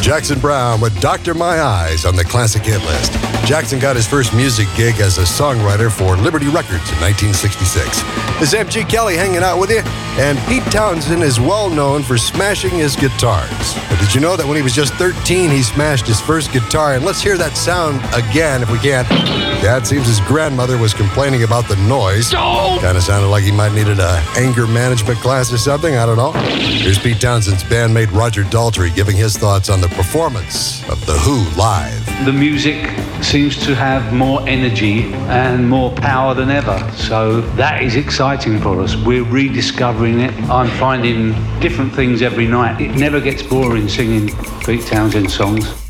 Jackson Browne with Dr. My Eyes on the classic hit list. Jackson got his first music gig as a songwriter for Liberty Records in 1966. This is MG Kelly hanging out with you, and Pete Townsend is well known for smashing his guitars. But did you know that when he was just 13, he smashed his first guitar? And let's hear that sound again if we can. Yeah, it seems his grandmother was complaining about the noise. Kind of sounded like he might needed a anger management class or something, I don't know. Here's Pete Townsend's bandmate Roger Daltrey giving his thoughts on the performance of The Who live. The music seems to have more energy and more power than ever, so that is exciting for us. We're rediscovering it. I'm finding different things every night. It never gets boring singing Pete Townsend songs.